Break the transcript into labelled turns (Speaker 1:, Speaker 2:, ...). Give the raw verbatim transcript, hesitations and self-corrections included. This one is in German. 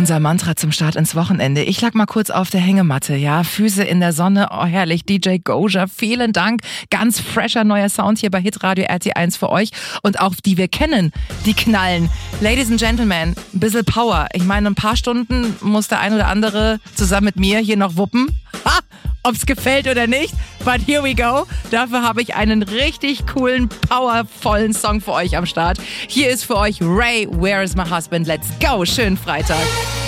Speaker 1: Unser Mantra zum Start ins Wochenende. Ich lag mal kurz auf der Hängematte, ja. Füße in der Sonne, oh herrlich. D J Goja, vielen Dank. Ganz fresher neuer Sound hier bei Hitradio R T eins für euch. Und auch die wir kennen, die knallen. Ladies and Gentlemen, ein bisschen Power. Ich meine, ein paar Stunden muss der ein oder andere zusammen mit mir hier noch wuppen. Ha! Ob's gefällt oder nicht, but here we go. Dafür habe ich einen richtig coolen, powervollen Song für euch am Start. Hier ist für euch Ray, Where is my husband? Let's go. Schönen Freitag.